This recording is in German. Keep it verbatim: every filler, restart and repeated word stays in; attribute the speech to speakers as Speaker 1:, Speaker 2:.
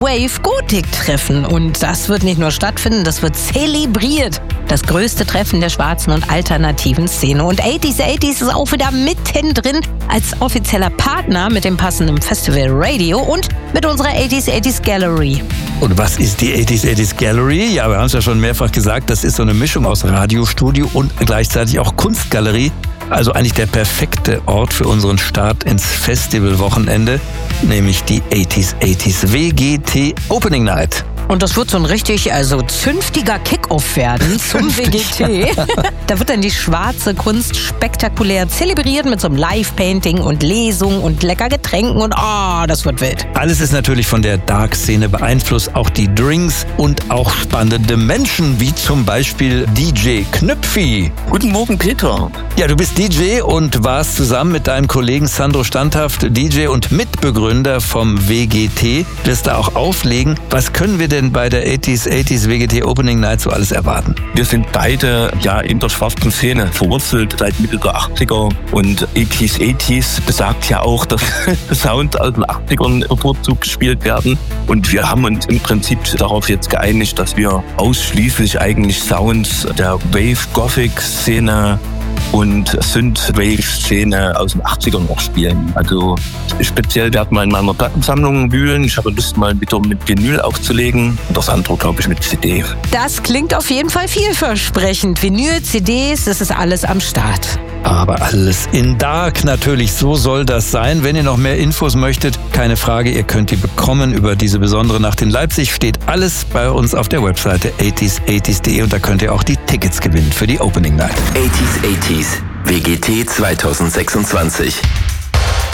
Speaker 1: Wave-Gothic-Treffen. Und das wird nicht nur stattfinden, das wird zelebriert. Das größte Treffen der schwarzen und alternativen Szene. Und achtziger achtziger ist auch wieder mittendrin als offizieller Partner mit dem passenden Festival Radio und mit unserer achtziger achtziger Gallery.
Speaker 2: Und was ist die achtziger achtziger Gallery? Ja, wir haben es ja schon mehrfach gesagt, das ist so eine Mischung aus Radiostudio und gleichzeitig auch Kunstgalerie. Also eigentlich der perfekte Ort für unseren Start ins Festivalwochenende, nämlich die achtziger achtziger W G T Opening Night.
Speaker 1: Und das wird so ein richtig, also zünftiger Kick-Off werden zum W G T. Da wird dann die schwarze Kunst spektakulär zelebriert mit so einem Live-Painting und Lesungen und lecker Getränken und oh, das wird wild.
Speaker 2: Alles ist natürlich von der Dark-Szene beeinflusst, auch die Drinks und auch spannende Menschen, wie zum Beispiel D J Knüpfi.
Speaker 3: Guten Morgen, Peter.
Speaker 2: Ja, du bist D J und warst zusammen mit deinem Kollegen Sandro Standhaft D J und Mitbegründer vom W G T. Wirst da auch auflegen. Was können wir denn bei der achtziger achtziger W G T Opening Night so alles erwarten?
Speaker 3: Wir sind beide ja in der schwarzen Szene verwurzelt seit Mitte der achtziger und achtziger achtziger besagt ja auch, dass Sound aus den achtzigern bevorzugt gespielt werden und wir haben uns im Prinzip darauf jetzt geeinigt, dass wir ausschließlich eigentlich Sounds der Wave-Gothic-Szene und Synth-Wave-Szene aus den achtzigern noch spielen. Also speziell werden wir in meiner Plattensammlung wühlen. Ich habe Lust, mal wieder mit Vinyl aufzulegen. Und das andere, glaube ich, mit C D.
Speaker 1: Das klingt auf jeden Fall vielversprechend. Vinyl, C Ds, das ist alles am Start.
Speaker 2: Aber alles in Dark natürlich, so soll das sein. Wenn ihr noch mehr Infos möchtet, keine Frage, ihr könnt die bekommen über diese besondere Nacht in Leipzig. Steht alles bei uns auf der Webseite achtziger achtziger punkt de und da könnt ihr auch die Tickets gewinnen für die Opening Night.
Speaker 4: achtziger achtziger W G T zwanzig sechsundzwanzig.